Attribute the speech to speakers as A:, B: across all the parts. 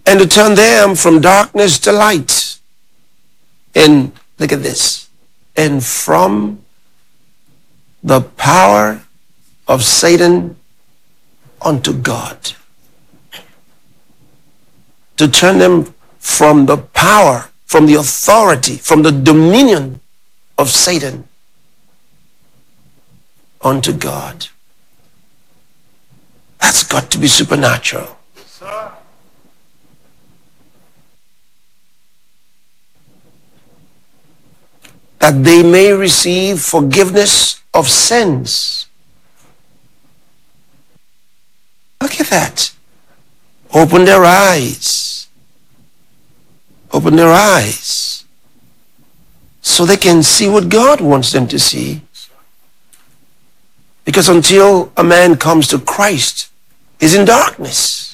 A: and to turn them from darkness to light. And look at this. And from the power of Satan unto God. To turn them from the power, from the authority, from the dominion of Satan unto God. That's got to be supernatural.
B: Yes, sir.
A: That they may receive forgiveness of sins. Look at that. Open their eyes. Open their eyes. So they can see what God wants them to see. Because until a man comes to Christ, he's in darkness.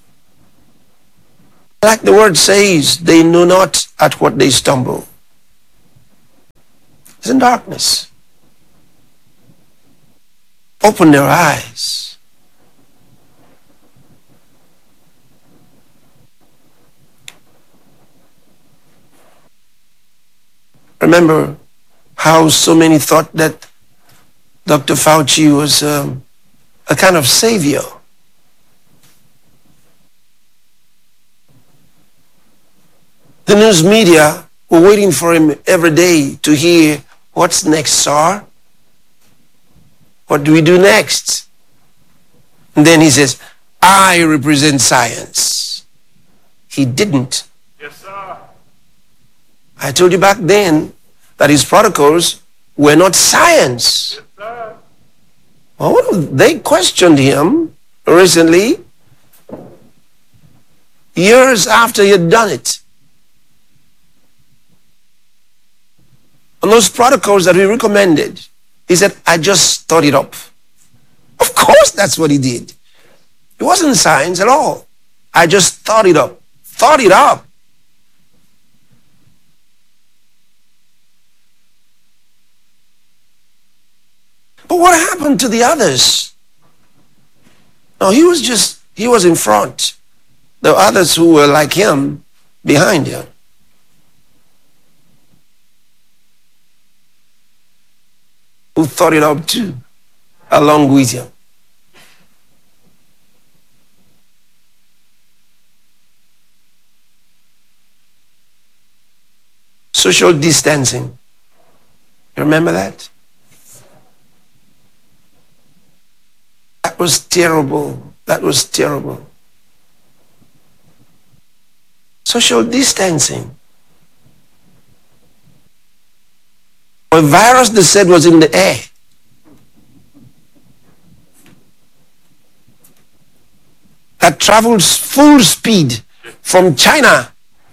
A: Like the word says, they know not at what they stumble. It's in darkness. Open their eyes. Remember how so many thought that Dr. Fauci was a kind of savior. The news media were waiting for him every day to hear, what's next, sir? What do we do next? And then he says, I represent science. He didn't.
B: Yes, sir.
A: I told you back then that his protocols were not science.
B: Yes, sir.
A: Well, they questioned him recently, years after he had done it. On those protocols that he recommended, he said, I just thought it up. Of course that's what he did. It wasn't science at all. I just thought it up. Thought it up. But what happened to the others? No, he was in front. The others who were like him, behind him. Who thought it up too, along with him. Social distancing. You remember that? That was terrible. That was terrible. Social distancing. A virus, they said, was in the air. That traveled full speed from China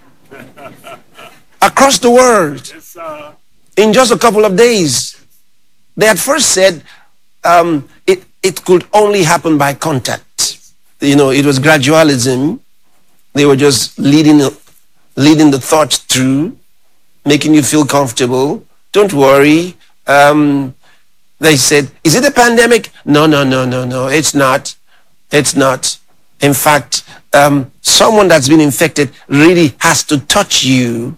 A: across the world in just a couple of days. They at first said it could only happen by contact. You know, it was gradualism. They were just leading the thoughts through, making you feel comfortable. Don't worry. They said, is it a pandemic? No. It's not. It's not. In fact, someone that's been infected really has to touch you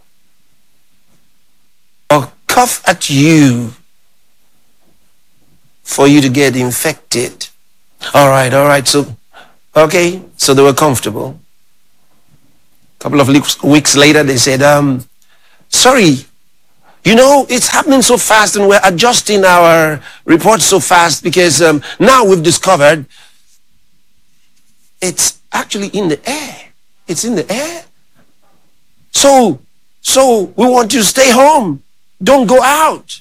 A: or cough at you for you to get infected. All right. So they were comfortable. A couple of weeks later, they said, sorry, you know, it's happening so fast and we're adjusting our reports so fast because now we've discovered it's actually in the air. It's in the air. So we want you to stay home. Don't go out.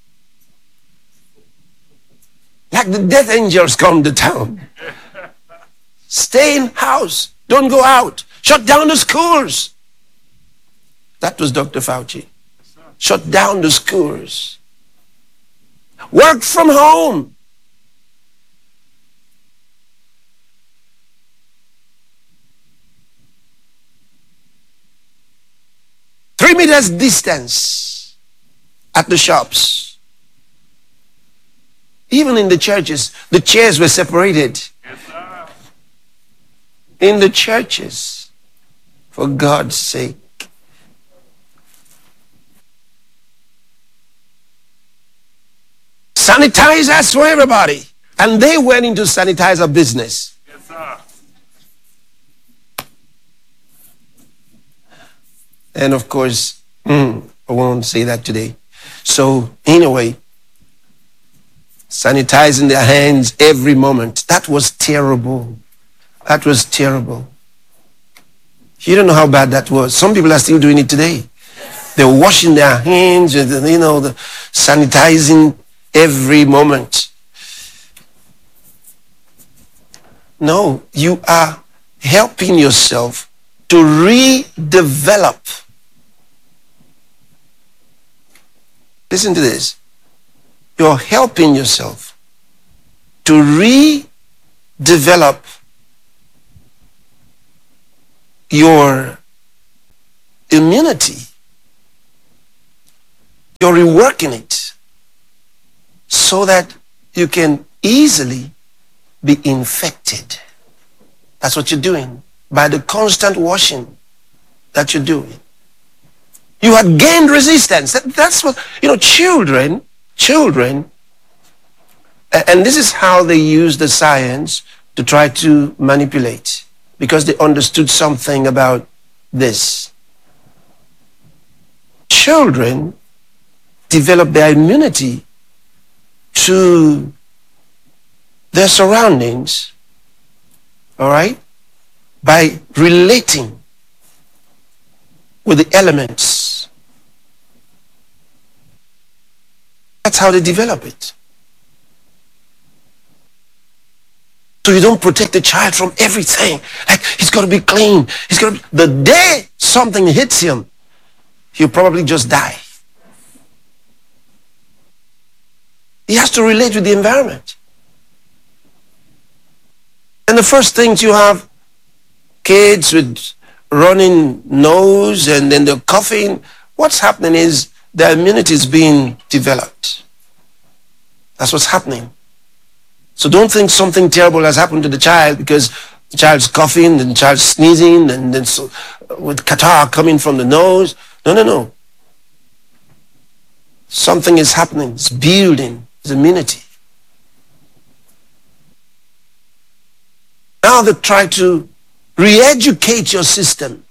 A: Like the death angels come to town. Stay in house. Don't go out. Shut down the schools. That was Dr. Fauci. Shut down the schools. Work from home. Three meters distance at the shops. Even in the churches, the chairs were separated.
B: Yes, sir.
A: In the churches. For God's sake. Sanitizers for everybody. And they went into sanitizer business.
B: Yes, sir.
A: And of course, I won't say that today. So anyway, sanitizing their hands every moment. That was terrible. That was terrible. You don't know how bad that was. Some people are still doing it today. They're washing their hands, the sanitizing every moment. No, you are helping yourself to redevelop. Listen to this. You're helping yourself to redevelop your immunity. You're reworking it so that you can easily be infected. That's what you're doing by the constant washing that you're doing. You had gained resistance. That's what, children, and this is how they use the science to try to manipulate, because they understood something about this. Children develop their immunity to their surroundings, all right, by relating with the elements. That's how they develop it. So you don't protect the child from everything. Like, he's got to be clean. The day something hits him, he'll probably just die. He has to relate with the environment. And the first things you have, kids with running nose and then they're coughing, what's happening is their immunity is being developed. That's what's happening. So don't think something terrible has happened to the child because the child's coughing and the child's sneezing and then with catarrh coming from the nose. No. Something is happening. It's building his immunity. Now they try to re-educate your system,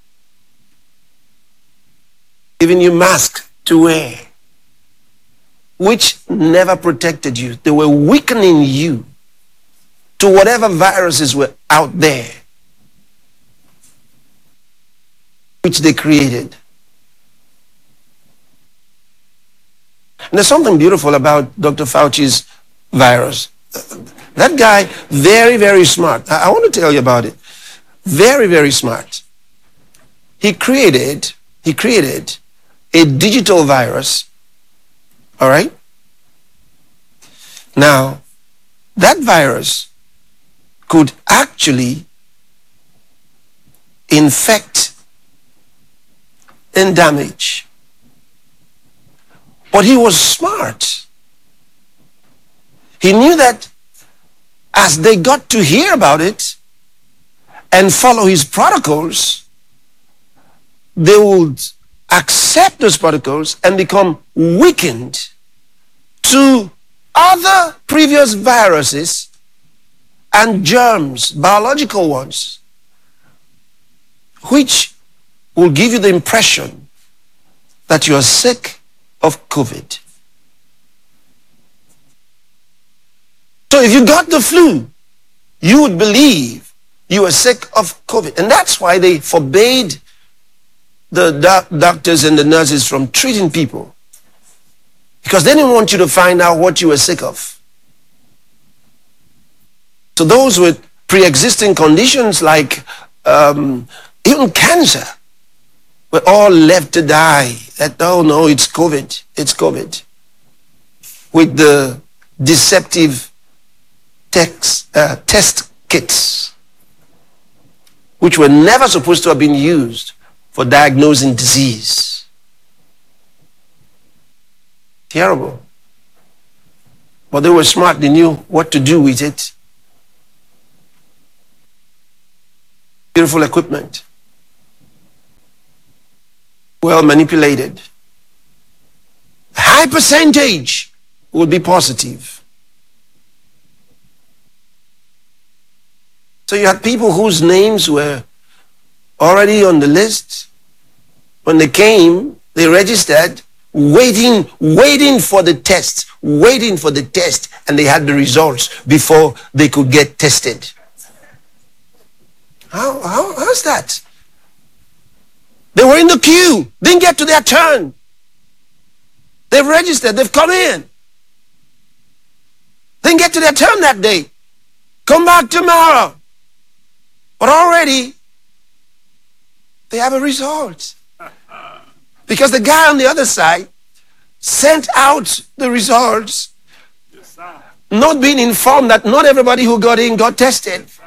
A: giving you masks to wear, which never protected you. They were weakening you to whatever viruses were out there, which they created. And there's something beautiful about Dr. Fauci's virus. That guy, very, very smart. I want to tell you about it. Very, very smart. He created a digital virus. All right? Now, that virus could actually infect and damage. But he was smart. He knew that as they got to hear about it and follow his protocols, they would accept those protocols and become weakened to other previous viruses and germs, biological ones, which will give you the impression that you are sick of COVID. So if you got the flu, you would believe you were sick of COVID. And that's why they forbade the doctors and the nurses from treating people, because they didn't want you to find out what you were sick of. So those with pre-existing conditions like even cancer were all left to die. That, oh no, it's COVID. It's COVID. With the deceptive test kits, which were never supposed to have been used for diagnosing disease. Terrible. But they were smart. They knew what to do with it. Beautiful equipment. well manipulated. A high percentage would be positive. So you had people whose names were already on the list. When they came, they registered, waiting for the test, and they had the results before they could get tested. How's that? They were in the queue, didn't get to their turn. They've registered, they've come in. Didn't get to their turn that day. Come back tomorrow. But already, they have a result. Because the guy on the other side sent out the results, not being informed that not everybody who got in got tested.